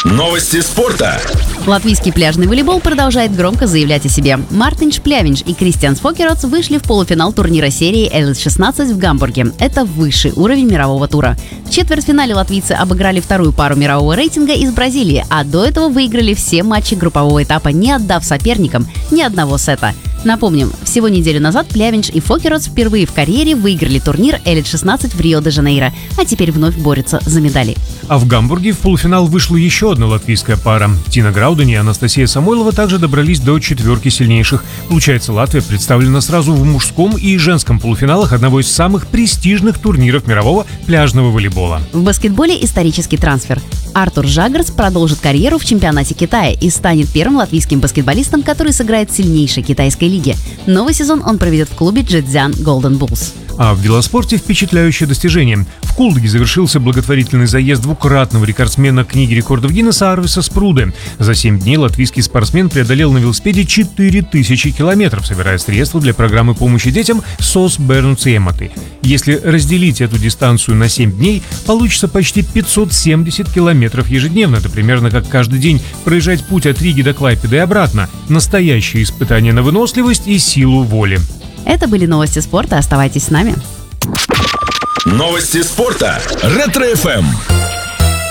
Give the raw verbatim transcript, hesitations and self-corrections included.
Новости спорта. Латвийский пляжный волейбол продолжает громко заявлять о себе. Мартинш Плявинш и Кристианс Фокеротс вышли в полуфинал турнира серии эл эс шестнадцать в Гамбурге. Это высший уровень мирового тура. В четвертьфинале латвийцы обыграли вторую пару мирового рейтинга из Бразилии, а до этого выиграли все матчи группового этапа, не отдав соперникам ни одного сета. Напомним, всего неделю назад Плявинш и Фокеротс впервые в карьере выиграли турнир эл эс шестнадцать в Рио-де-Жанейро, а теперь вновь борются за медали. А в Гамбурге в полуфинал вышла еще одна латвийская пара. Тина Грауден и Анастасия Самойлова также добрались до четверки сильнейших. Получается, Латвия представлена сразу в мужском и женском полуфиналах одного из самых престижных турниров мирового пляжного волейбола. В баскетболе исторический трансфер. Артур Жагарс продолжит карьеру в чемпионате Китая и станет первым латвийским баскетболистом, который сыграет в сильнейшей китайской лиге. Новый сезон он проведет в клубе Джэцзян Голден Буллс. А в велоспорте впечатляющее достижение. В Кулдыге завершился благотворительный заезд двукратного рекордсмена книги рекордов Гиннесса Арвиса Спруде. За семь дней латвийский спортсмен преодолел на велосипеде четыре тысячи километров, собирая средства для программы помощи детям СОС Бернцематы. Если разделить эту дистанцию на семь дней, получится почти пятьсот семьдесят километров ежедневно. Это примерно как каждый день проезжать путь от Риги до Клайпеды и обратно. Настоящее испытание на выносливость и силу воли. Это были новости спорта. Оставайтесь с нами. Новости спорта. Ретро-эф эм.